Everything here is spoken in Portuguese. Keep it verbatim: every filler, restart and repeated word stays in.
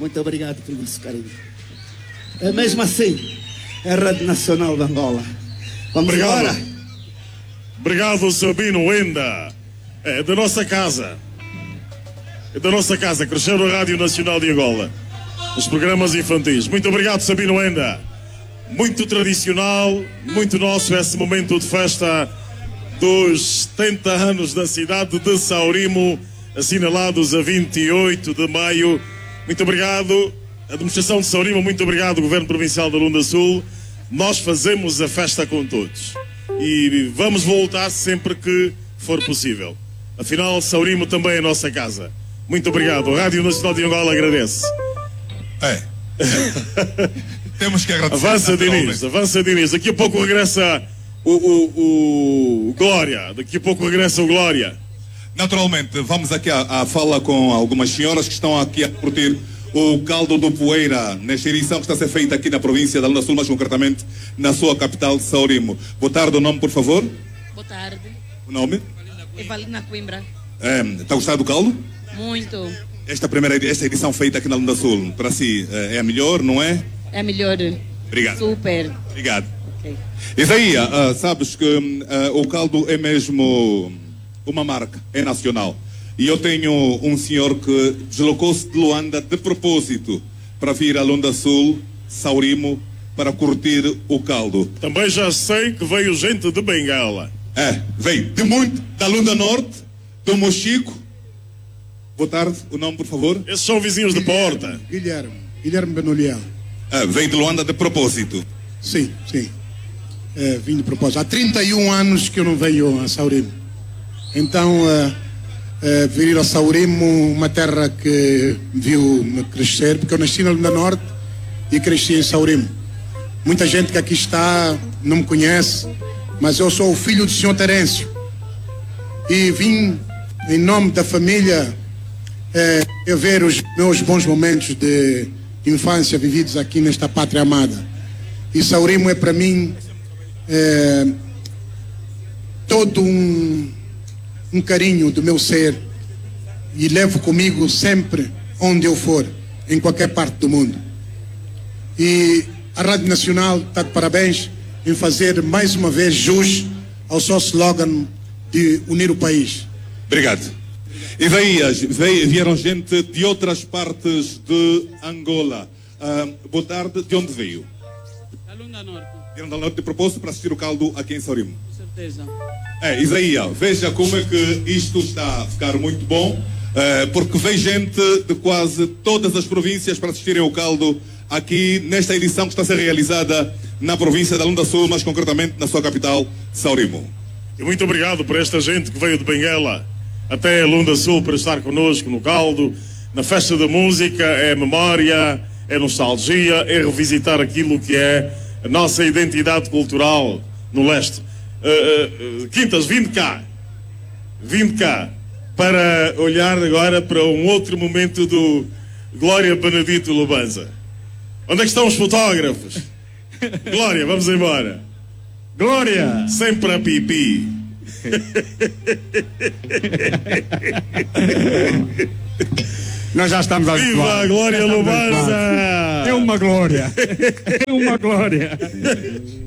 Muito obrigado pelo vosso carinho. É mesmo assim, é a Rádio Nacional de Angola. Vamos Obrigado. embora. Obrigado, Sabino Enda. É da nossa casa. É da nossa casa. Cresceu na Rádio Nacional de Angola. Os programas infantis. Muito obrigado, Sabino Enda. Muito tradicional, muito nosso esse momento de festa dos setenta anos da cidade de Saurimo, assinalados a vinte e oito de maio. Muito obrigado, administração de Saurimo, muito obrigado, Governo Provincial da Lunda Sul. Nós fazemos a festa com todos e vamos voltar sempre que for possível. Afinal, Saurimo também é a nossa casa. Muito obrigado. A Rádio Nacional de Angola agradece. É. Temos que agradecer. Avança, Diniz, avança, Diniz. Daqui a pouco regressa o, o, o Glória. Daqui a pouco regressa o Glória. Naturalmente, vamos aqui à, à fala com algumas senhoras que estão aqui a curtir o caldo do Poeira, nesta edição que está a ser feita aqui na província da Lunda Sul, mais concretamente na sua capital, Saurimo. Boa tarde, o nome, por favor? Boa tarde. O nome? Evalina Coimbra. É, está a gostar do caldo? Muito. Esta primeira esta edição feita aqui na Lunda Sul, para si, é a melhor, não é? É a melhor. Obrigado. Super. Obrigado. Ok. Isaías, uh, sabes que uh, o caldo é mesmo uma marca, é nacional. E eu tenho um senhor que deslocou-se de Luanda de propósito para vir a Lunda Sul, Saurimo, para curtir o caldo. Também já sei que veio gente de Bengala. É, veio de muito, da Lunda Norte, do Mochico. Boa tarde, o nome, por favor? Esses são vizinhos de porta. Guilherme, Guilherme Benoliel. É, veio de Luanda de propósito. Sim, sim. É, vim de propósito. Há trinta e um anos que eu não venho a Saurimo. Então, é, é, vir a Saurimo, uma terra que viu-me crescer, porque eu nasci na Lunda Norte e cresci em Saurimo. Muita gente que aqui está não me conhece, mas eu sou o filho do senhor Terêncio. E vim, em nome da família, é, eu ver os meus bons momentos de infância vividos aqui nesta pátria amada. E Saurimo é para mim é, todo um, um carinho do meu ser e levo comigo sempre onde eu for, em qualquer parte do mundo. E a Rádio Nacional está de parabéns em fazer mais uma vez jus ao seu slogan de unir o país. Obrigado. Isaías, vieram gente de outras partes de Angola. Uh, boa tarde, de onde veio? Da Lunda Norte. Vieram da Norte de propósito para assistir o caldo aqui em Saurimo. Com certeza. É, Isaías, veja como é que isto está a ficar muito bom, uh, porque vem gente de quase todas as províncias para assistirem ao caldo aqui nesta edição que está a ser realizada na província da Lunda Sul, mais concretamente na sua capital, Saurimo. E muito obrigado por esta gente que veio de Benguela até a Lunda Sul para estar connosco no caldo, na festa da música. É memória, é nostalgia, é revisitar aquilo que é a nossa identidade cultural no leste. Uh, uh, Quintas, vim de cá, vim de cá para olhar agora para um outro momento do Glória Benedito Lubanza. Onde é que estão os fotógrafos? Glória, vamos embora. Glória, sempre a pipi. Nós já estamos a Viva a Glória Lubanza! É uma glória. É uma glória.